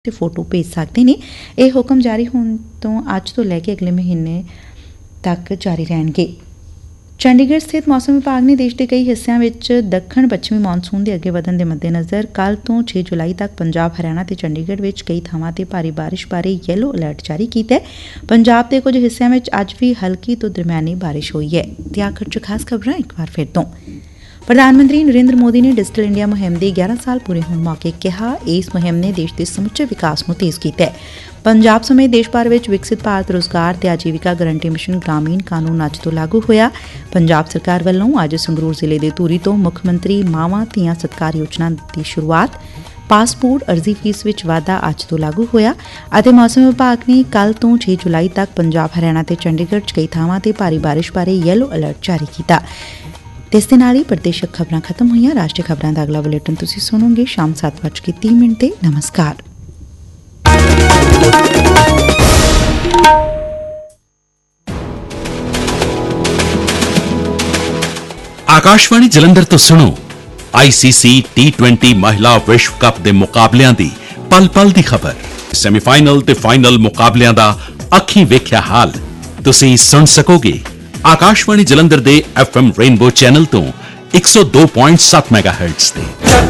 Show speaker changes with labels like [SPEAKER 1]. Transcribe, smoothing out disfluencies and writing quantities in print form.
[SPEAKER 1] ਤੇ ਫੋਟੋ ਭੇਜ ਸਕਦੇ ਨੇ। ਇਹ ਹੁਕਮ ਜਾਰੀ ਹੋਣ ਤੋਂ ਅੱਜ ਤੋਂ ਲੈ ਕੇ ਅਗਲੇ ਮਹੀਨੇ ਤੱਕ ਜਾਰੀ ਰਹਿਣਗੇ। ਚੰਡੀਗੜ੍ਹ ਸਥਿਤ ਮੌਸਮ ਵਿਭਾਗ ਨੇ ਦੇਸ਼ ਦੇ ਕਈ ਹਿੱਸਿਆਂ ਵਿੱਚ ਦੱਖਣ ਪੱਛਮੀ ਮੌਨਸੂਨ ਦੇ ਅੱਗੇ ਵਧਣ ਦੇ ਮੱਦੇਨਜ਼ਰ ਕੱਲ੍ਹ ਤੋਂ 6 ਜੁਲਾਈ ਤੱਕ ਪੰਜਾਬ, ਹਰਿਆਣਾ ਤੇ ਚੰਡੀਗੜ੍ਹ ਵਿੱਚ ਕਈ ਥਾਵਾਂ ਤੇ ਭਾਰੀ ਬਾਰਿਸ਼ ਬਾਰੇ ਯੈਲੋ ਅਲਰਟ ਜਾਰੀ ਕੀਤਾ ਹੈ। ਪੰਜਾਬ ਦੇ ਕੁਝ ਹਿੱਸਿਆਂ ਵਿੱਚ ਅੱਜ ਵੀ ਹਲਕੀ ਤੋਂ ਦਰਮਿਆਨੀ ਬਾਰਿਸ਼ ਹੋਈ ਹੈ। ਤੇ ਆਖਰ 'ਚ ਖਾਸ ਖਬਰਾਂ ਇੱਕ ਵਾਰ ਫਿਰ ਤੋਂ। ਪ੍ਰਧਾਨ ਮੰਤਰੀ ਨਰਿੰਦਰ ਮੋਦੀ ਨੇ ਡਿਜੀਟਲ ਇੰਡੀਆ ਮੁਹਿੰਮ ਦੇ 11 ਸਾਲ ਪੂਰੇ ਹੋਣ ਮੌਕੇ ਕਿਹਾ, ਇਸ ਮੁਹਿੰਮ ਨੇ ਦੇਸ਼ ਦੇ ਸਮੁੱਚੇ ਵਿਕਾਸ ਨੂੰ ਤੇਜ਼ ਕੀਤਾ ਹੈ। ਪੰਜਾਬ ਸਮੇਤ ਦੇਸ਼ ਭਰ ਵਿੱਚ ਵਿਕਸਿਤ ਭਾਰਤ ਰੁਜ਼ਗਾਰ ਤੇ ਆਜੀਵਿਕਾ ਗਰੰਟੀ ਮਿਸ਼ਨ ਗ੍ਰਾਮੀਣ ਕਾਨੂੰਨ ਅੱਜ ਤੋਂ ਲਾਗੂ ਹੋਇਆ। ਪੰਜਾਬ ਸਰਕਾਰ ਵੱਲੋਂ ਅੱਜ ਸੰਗਰੂਰ ਜ਼ਿਲ੍ਹੇ ਦੇ ਧੂਰੀ ਤੋਂ ਮੁੱਖ ਮੰਤਰੀ ਮਾਵਾਂ ਧੀਆਂ ਸਤਿਕਾਰ ਯੋਜਨਾ ਦੀ ਸ਼ੁਰੂਆਤ। ਪਾਸਪੋਰਟ ਅਰਜ਼ੀ ਫੀਸ ਵਿੱਚ ਵਾਧਾ ਅੱਜ ਤੋਂ ਲਾਗੂ ਹੋਇਆ ਅਤੇ ਮੌਸਮ ਵਿਭਾਗ ਨੇ ਕੱਲ੍ਹ ਤੋਂ 6 ਜੁਲਾਈ ਤੱਕ ਪੰਜਾਬ, ਹਰਿਆਣਾ ਤੇ ਚੰਡੀਗੜ੍ਹ 'ਚ ਕਈ ਥਾਵਾਂ ਤੇ ਭਾਰੀ ਬਾਰਿਸ਼ ਬਾਰੇ ਯੈਲੋ ਅਲਰਟ ਜਾਰੀ ਕੀਤਾ। ਤੇ ਇਸ ਦੇ ਨਾਲ ਹੀ ਪ੍ਰਦੇਸ਼ਕ ਖਬਰਾਂ ਖਤਮ ਹੋਈਆਂ। ਰਾਸ਼ਟਰੀ ਖਬਰਾਂ ਦਾ ਅਗਲਾ ਬੁਲੇਟਿਨ ਤੁਸੀਂ ਸੁਣੋਗੇ ਸ਼ਾਮ 7:30 ਤੇ। ਨਮਸਕਾਰ।
[SPEAKER 2] ਆਕਾਸ਼ਵਾਣੀ ਜਲੰਧਰ ਤੋਂ ਸੁਣੋ ICC T20 ਮਹਿਲਾ ਵਿਸ਼ਵ ਕੱਪ ਦੇ ਮੁਕਾਬਲਿਆਂ ਦੀ ਪਲ-ਪਲ ਦੀ ਖਬਰ। ਸੈਮੀਫਾਈਨਲ ਤੇ ਫਾਈਨਲ ਮੁਕਾਬਲਿਆਂ ਦਾ ਅੱਖੀਂ ਵੇਖਿਆ ਹਾਲ ਤੁਸੀਂ ਸੁਣ ਸਕੋਗੇ ਆਕਾਸ਼ਵਾਣੀ ਜਲੰਧਰ ਦੇ FM ਰੇਨਬੋ ਚੈਨਲ ਤੋਂ 102.7 ਮੈਗਾਹਰਟਜ਼ ਤੇ।